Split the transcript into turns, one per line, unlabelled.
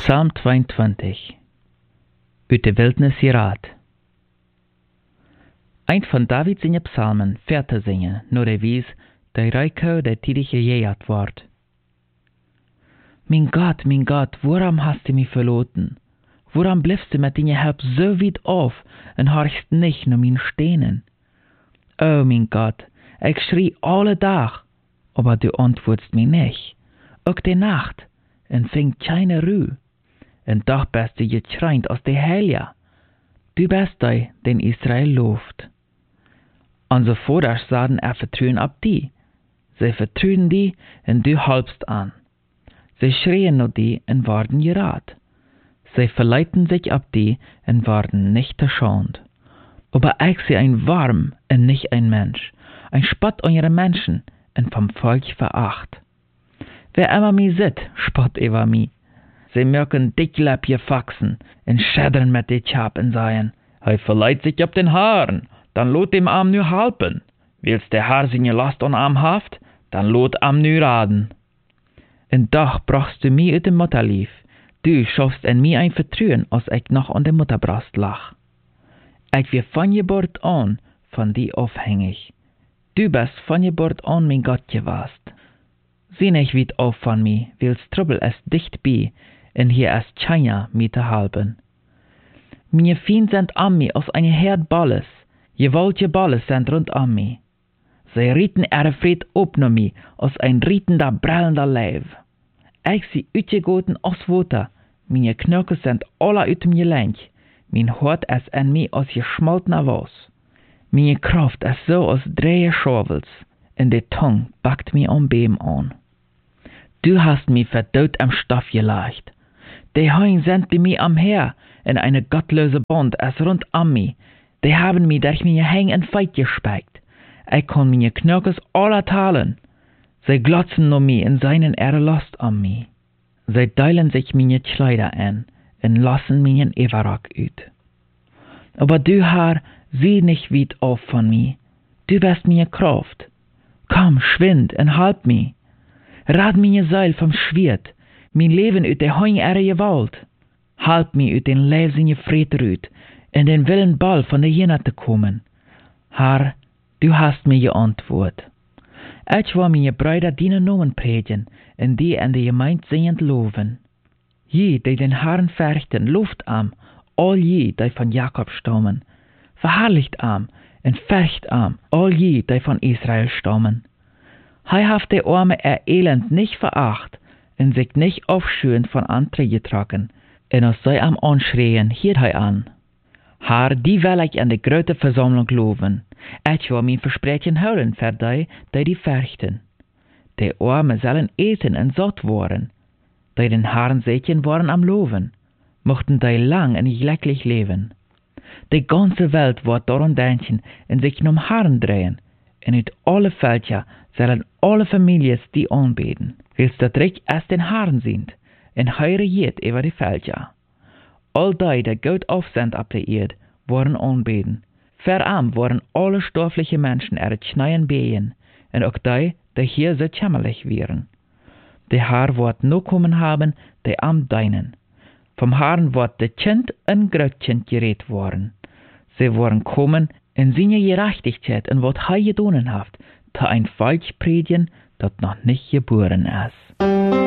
Psalm 22 Uit de Wildnis Gerat. Een van David zijn psalmen verder zingen, naar de wies, de rijke der tidig gejährt wordt. Mein Gott, waarom hast du mich verloren? Waarom bleibst du mit deiner Help so weit auf und horchst nicht nach mein Stehnen? Oh, mein Gott, ich schrie alle Tag, aber du antwortest mir nicht. Auch die Nacht, und fängt keine Ruhe. Und doch bist du geschreiend aus der Helja. Du bist der, den Israel lobt. Unsere Väter sagten, vertrauen auf die. Sie vertrauen die, und du halbst an. Sie schrien nur die, und waren gerat. Sie verleiten sich auf die, und waren nicht erschaunt. Aber ich sehe ein Warm, und nicht ein Mensch. Ein Spott eurer Menschen, und vom Volk veracht. Wer immer mi sieht, spott über mi. Sie mögen dickläppige Faxen und schädern mit die Chap und sagen, er verleiht sich auf den Haaren, dann lot dem Arm nur halpen. Willst der Haar seine Last an Arm haft, dann lot am nur raden. Und doch brauchst du mi ut dem Mutterlief, du schaffst in mi ein Vertrauen, als ich noch an der Mutterbrast lach. Ich wir von Geburt an von die aufhängig. Du bist von Geburt an mein Gott gewast. Sieh nicht weit auf von mi, weil's Trouble es dicht bei, und hier ist keiner mit der halben. Meine Fien sind an mi aus einer Herd Balles, gewollte Balles sind rund an mi. Sie rieten Fried op no mi, aus ein rietender, brellender Leib. Ich sie utgegoten aus Water, meine Knöchel sind alle ut mir Gelenk, mein Hort ist an mi aus geschmoltener Was. Meine Kraft ist so aus 3 Schawels, und die Tongue backt mi am Beben an. Du hast mi verdaut am Stoff gelegt. Die Heuen sind bei mir am Her, in eine gottlose Band ist rund an mi. Die haben mi durch meine Häng und Feit gespeckt. Ich kann meine Knöchels alle teilen. Sie glotzen nur mi und seinen Lust an mi. Sie teilen sich meine Kleider an und lassen meinen Everrock ut. Aber du, Herr, sieh nicht weit auf von mi. Du bist meine Kraft. Komm, schwind und halb mi. Rad meine Seil vom Schwert, mein Leben ut der Heung Gewalt. Halb mi ut den Leibsinge Freter ut, in den Willen Ball von der Jena zu kommen. Herr, du hast mir geantwortet. Ich war meine Brüder deine Nomen predigen, und die in der Gemeinde singend loben. Je, die den Herrn fürchten, lobt am, all je, die von Jakob stammen. Verherrlicht am, und fürcht am, all je, die von Israel stammen. Hei haft der Arme Elend nicht veracht, und sich nicht aufschüren von anderen getragen, und es sei am anschreien, hielt hei an. Herr, die will ich an der große Versammlung loben. Ich will mein Versprechen hören für die fürchten. Die Arme sollen essen und satt worden. Die den Herrn sehen waren am Loben, mochten die lang und glücklich leben. Die ganze Welt wird daran denken und sich um Herrn drehen, und uit alle Völker sollen alle Familien die anbeten, weils dat Reich erst den Herrn sind, und heure regiert über die Völker. All die Gott auf sind auf der Erde, waren anbeten. Verarm waren alle stoffliche Menschen Schneien behen, und auch die hier so kämmerlich wären. Der Herr wird nur kommen haben, die am Deinen. Vom Herrn wird der Kind und Grötchen geredet worden. Sie wollen kommen in seine Gerechtigkeit und was er getan hat, da ein Volk predigen, das noch nicht geboren ist.